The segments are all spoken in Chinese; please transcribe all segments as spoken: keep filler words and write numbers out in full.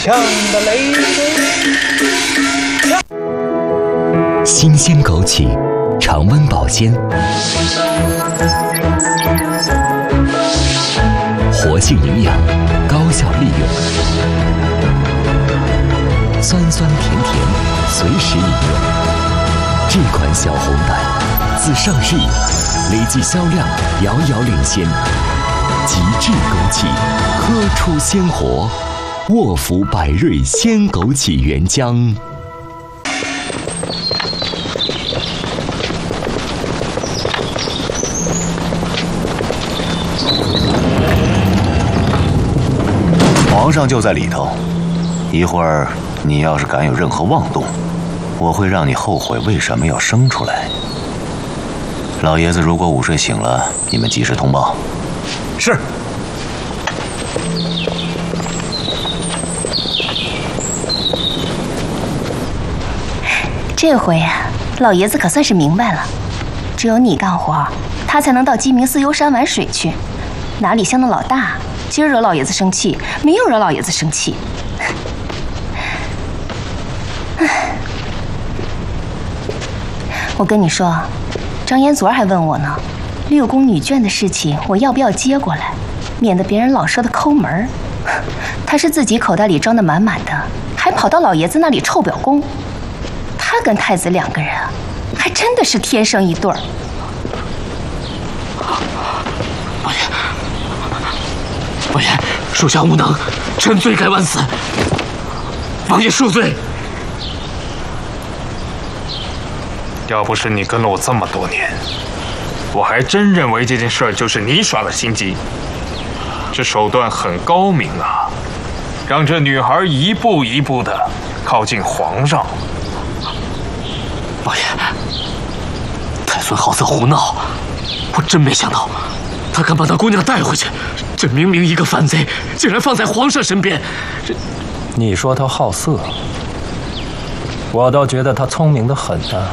枪的雷声。 新鲜枸杞，常温保鲜，活性营养，高效利用，酸酸甜甜，随时饮用。这款小红胆自上市以来，累计销量遥遥领先。极致枸杞，喝出鲜活。沃福百瑞鲜枸杞原浆。 皇上就在里头，一会儿你要是敢有任何妄动，我会让你后悔为什么要生出来。老爷子如果午睡醒了，你们及时通报。 是。 这回啊，老爷子可算是明白了，只有你干活，他才能到鸡鸣寺游山玩水去，哪里像那老大，今儿惹老爷子生气，没有惹老爷子生气。我跟你说，张嫣昨儿还问我呢，六宫女眷的事情我要不要接过来，免得别人老说他抠门儿。他是自己口袋里装得满满的，还跑到老爷子那里臭表功。他跟太子两个人啊，还真的是天生一对儿。 王爷，王爷，属下无能，臣罪该万死。王爷恕罪。 要不是你跟了我这么多年，我还真认为这件事儿就是你耍的心机。这手段很高明啊，让这女孩一步一步的靠近皇上。 王爷，太孙好色胡闹，我真没想到，他敢把那姑娘带回去。这明明一个反贼，竟然放在皇上身边。这， 你说他好色，我倒觉得他聪明得很呢。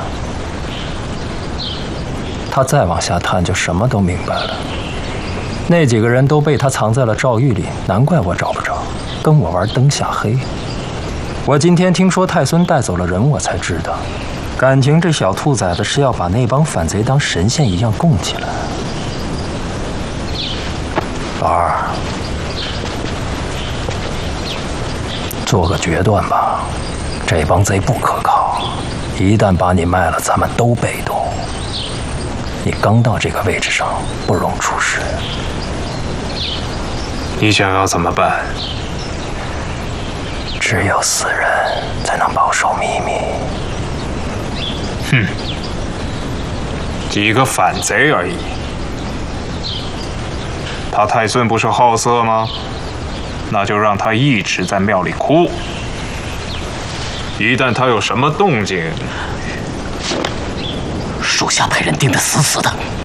他再往下探，就什么都明白了。那几个人都被他藏在了诏狱里，难怪我找不着，跟我玩灯下黑。我今天听说太孙带走了人，我才知道。感情这小兔崽子是要把那帮反贼当神仙一样供起来。老二，做个决断吧，这帮贼不可靠，一旦把你卖了，咱们都被动。你刚到这个位置上，不容出世。 你想要怎么办？ 只有死人才能保守秘密。 哼，几个反贼而已。他太孙不是好色吗？那就让他一直在庙里哭。一旦他有什么动静， 属下派人盯得死死的。